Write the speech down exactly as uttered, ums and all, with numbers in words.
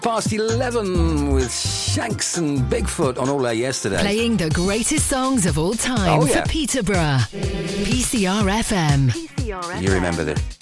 Past eleven with Shanks and Bigfoot on All Day Yesterday. Playing the greatest songs of all time oh, yeah. for Peterborough. P C R F M. You remember this.